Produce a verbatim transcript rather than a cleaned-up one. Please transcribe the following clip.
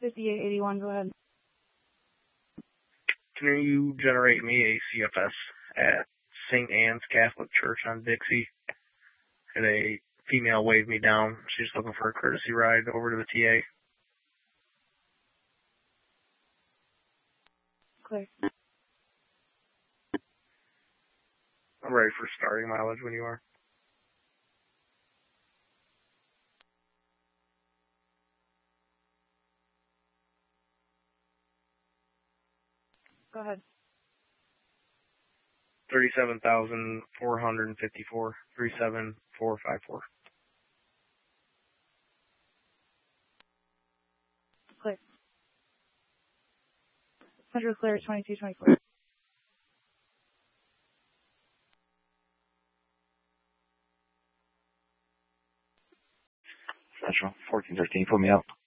fifty-eight eighty-one, go ahead. Can you generate me a C F S at Saint Anne's Catholic Church on Dixie? Had a female wave me down. She's looking for a courtesy ride over to the T A. Clear. I'm ready for starting mileage when you are. Go ahead. thirty-seven thousand four hundred fifty-four. three seven four five four. Clear. Central clear at twenty-two twenty-four. Central fourteen thirteen, put me out.